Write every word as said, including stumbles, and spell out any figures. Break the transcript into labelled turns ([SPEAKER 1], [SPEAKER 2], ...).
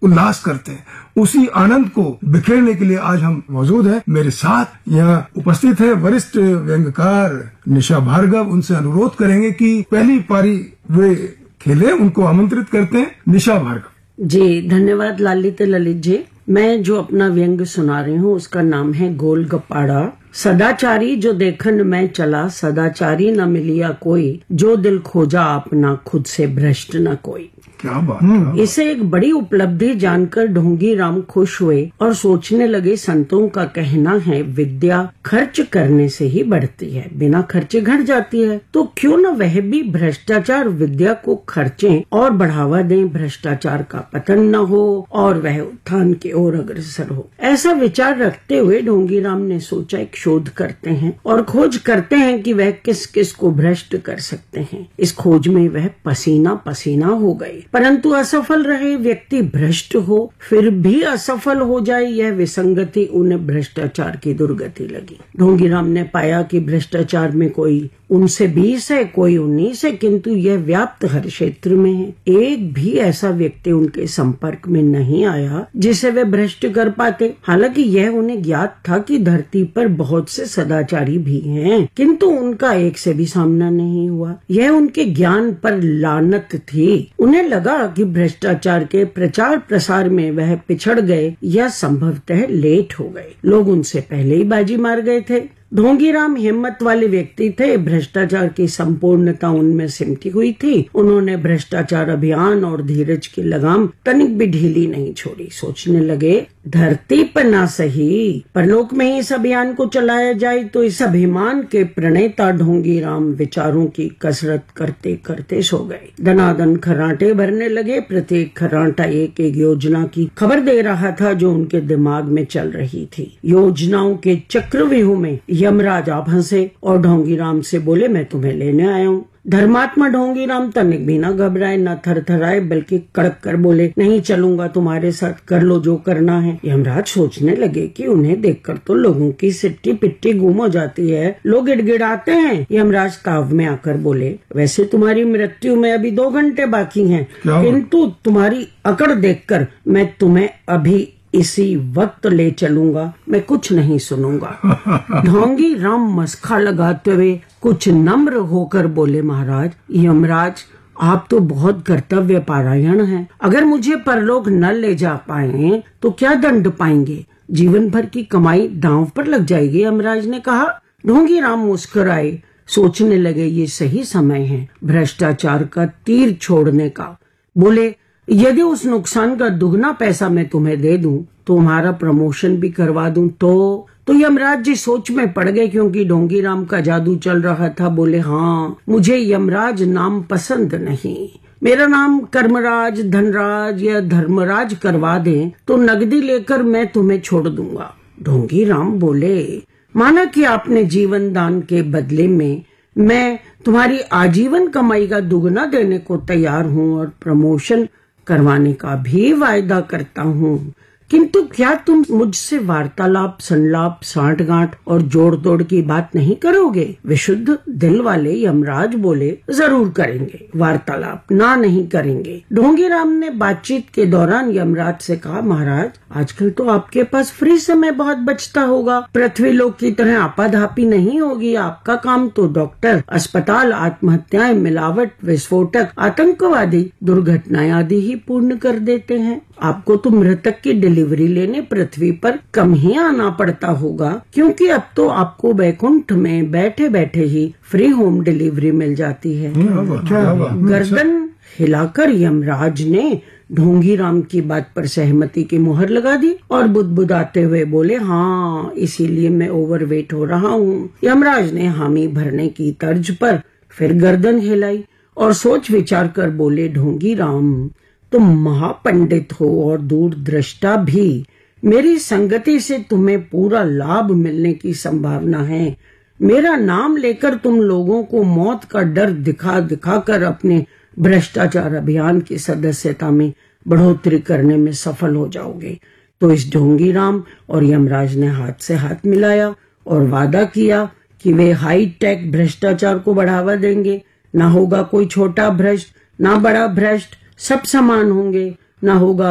[SPEAKER 1] उल्लास करते हैं, उसी आनंद को बिखेरने के लिए आज हम मौजूद हैं। मेरे साथ यहाँ उपस्थित है वरिष्ठ व्यंग्यकार निशा भार्गव। उनसे अनुरोध करेंगे कि पहली पारी वे खेले, उनको आमंत्रित करते हैं। निशा भार्गव
[SPEAKER 2] जी, धन्यवाद लालित ललित जी। मैं जो अपना व्यंग्य सुना रही हूँ उसका नाम है गोल गपाड़ा। सदाचारी जो देखन मैं चला, सदाचारी न मिलिया कोई, जो दिल खोजा अपना खुद से भ्रष्ट न कोई।
[SPEAKER 1] क्या बात।
[SPEAKER 2] इसे एक बड़ी उपलब्धि जानकर ढोंगी राम खुश हुए और सोचने लगे, संतों का कहना है विद्या खर्च करने से ही बढ़ती है, बिना खर्चे घट जाती है, तो क्यों न वह भी भ्रष्टाचार विद्या को खर्चें और बढ़ावा दें, भ्रष्टाचार का पतन न हो और वह उत्थान की ओर अग्रसर हो। ऐसा विचार रखते हुए ढोंगी राम ने सोचा एक शोध करते हैं और खोज करते हैं कि वह किस किस को भ्रष्ट कर सकते हैं। इस खोज में वह पसीना पसीना हो गए, परंतु असफल रहे। व्यक्ति भ्रष्ट हो फिर भी असफल हो जाए, यह विसंगति उन्हें भ्रष्टाचार की दुर्गति लगी। ढोंगीराम ने पाया कि भ्रष्टाचार में कोई उनसे बीस है, कोई उन्नीस है, किंतु यह व्याप्त हर क्षेत्र में है। एक भी ऐसा व्यक्ति उनके संपर्क में नहीं आया जिसे वे भ्रष्ट कर पाते। हालांकि यह उन्हें ज्ञात था कि धरती पर बहुत से सदाचारी भी हैं, किंतु उनका एक से भी सामना नहीं हुआ। यह उनके ज्ञान पर लानत थी। उन्हें लगा कि भ्रष्टाचार के प्रचार प्रसार में वह पिछड़ गए या संभवतः लेट हो गए। लोग उनसे पहले ही बाजी मार गए थे। ढोंगीराम हिम्मत वाले व्यक्ति थे। भ्रष्टाचार की संपूर्णता उनमें सिमटी हुई थी। उन्होंने भ्रष्टाचार अभियान और धीरज की लगाम तनिक भी ढीली नहीं छोड़ी। सोचने लगे, धरती पर ना सही परलोक में ही इस अभियान को चलाया जाए। तो इस अभिमान के प्रणेता ढोंगीराम विचारों की कसरत करते करते सो गए। दनादन खर्राटे भरने लगे। प्रत्येक खर्राटा एक एक योजना की खबर दे रहा था जो उनके दिमाग में चल रही थी। योजनाओं के चक्रव्यूह में यमराज आप हंसे और ढोंगीराम से बोले, मैं तुम्हें लेने आया हूँ। धर्मात्मा ढोंगीराम तनिक भी न घबराए न थरथराए, बल्कि कड़क कर बोले, नहीं चलूंगा तुम्हारे साथ, कर लो जो करना है। यमराज सोचने लगे कि उन्हें देखकर तो लोगों की सिट्टी पिट्टी गुम हो जाती है, लोग गिड़गिड़ाते हैं। यमराज ताव में आकर बोले, वैसे तुम्हारी मृत्यु में अभी दो घंटे बाकी हैं, किंतु तुम्हारी अकड़ देखकर मैं तुम्हें अभी इसी वक्त ले चलूंगा, मैं कुछ नहीं सुनूंगा। ढोंगी राम मस्का लगाते हुए कुछ नम्र होकर बोले, महाराज, यमराज आप तो बहुत कर्तव्य पारायण हैं। अगर मुझे परलोक न ले जा पाए तो क्या दंड पाएंगे? जीवन भर की कमाई दांव पर लग जाएगी, यमराज ने कहा। ढोंगी राम मुस्कुराए, सोचने लगे ये सही समय है भ्रष्टाचार का तीर छोड़ने का। बोले, यदि उस नुकसान का दुगना पैसा मैं तुम्हें दे दूं, तुम्हारा प्रमोशन भी करवा दूं तो तो यमराज जी सोच में पड़ गए, क्योंकि ढोंगीराम का जादू चल रहा था। बोले, हाँ, मुझे यमराज नाम पसंद नहीं। मेरा नाम कर्मराज, धनराज या धर्मराज करवा दें तो नगदी लेकर मैं तुम्हें छोड़ दूंगा। ढोंगीराम बोले, माना कि आपने जीवन दान के बदले में मैं तुम्हारी आजीवन कमाई का दुगना देने को तैयार हूँ और प्रमोशन करवाने का भी वायदा करता हूँ, किंतु क्या तुम मुझसे वार्तालाप, संलाप, साठगांठ और जोड़ तोड़ की बात नहीं करोगे? विशुद्ध दिल वाले यमराज बोले, जरूर करेंगे वार्तालाप, ना नहीं करेंगे। ढोंगीराम ने बातचीत के दौरान यमराज से कहा, महाराज, आजकल तो आपके पास फ्री समय बहुत बचता होगा, पृथ्वी लोक की तरह आपाधापी नहीं होगी। आपका काम तो डॉक्टर, अस्पताल, आत्महत्याएं, मिलावट, विस्फोटक, आतंकवादी, दुर्घटनाएं आदि ही पूर्ण कर देते हैं। आपको तो मृतक की डिलीवरी लेने पृथ्वी पर कम ही आना पड़ता होगा, क्योंकि अब तो आपको वैकुंठ में बैठे बैठे ही फ्री होम डिलीवरी मिल जाती है। गर्दन हिलाकर यमराज ने ढोंगीराम की बात पर सहमति की मुहर लगा दी और बुदबुदाते हुए बोले, हाँ, इसीलिए मैं ओवरवेट हो रहा हूँ। यमराज ने हामी भरने की तर्ज पर फिर गर्दन हिलाई और सोच विचार कर बोले, ढोंगीराम, तुम महापंडित हो और दूरदृष्टा भी। मेरी संगति से तुम्हें पूरा लाभ मिलने की संभावना है। मेरा नाम लेकर तुम लोगों को मौत का डर दिखा दिखा कर अपने भ्रष्टाचार अभियान की सदस्यता में बढ़ोतरी करने में सफल हो जाओगे। तो इस ढोंगीराम और यमराज ने हाथ से हाथ मिलाया और वादा किया कि वे हाई टेक भ्रष्टाचार को बढ़ावा देंगे। ना होगा कोई छोटा भ्रष्ट, ना बड़ा भ्रष्ट, सब समान होंगे। ना होगा